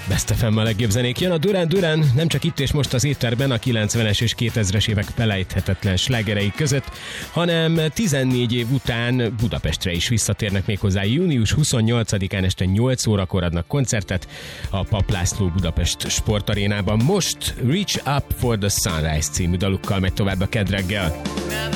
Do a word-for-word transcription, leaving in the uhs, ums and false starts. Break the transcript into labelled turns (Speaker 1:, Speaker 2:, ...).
Speaker 1: Best ef em a legjobb zenék. Jön a Duran Duran, nem csak itt és most az étterben a kilencvenes és kétezres évek felejthetetlen slágerei között, hanem tizennégy év után Budapestre is visszatérnek, méghozzá június huszonnyolcadikán este nyolc órakor adnak koncertet a Papp László Budapest sportarénában. Most Reach Up for the Sunrise című dalukkal megy tovább a Kedd reggel.